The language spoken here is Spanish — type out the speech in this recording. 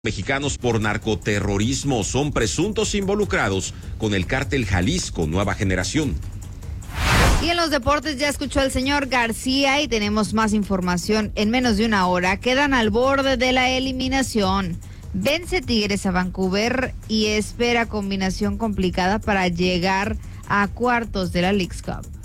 Mexicanos por narcoterrorismo son presuntos involucrados con el cártel Jalisco Nueva Generación. Y en los deportes ya escuchó el señor García y tenemos más información en menos de una hora. Quedan al borde de la eliminación. Vence Tigres a Vancouver y espera combinación complicada para llegar a cuartos de la Leagues Cup.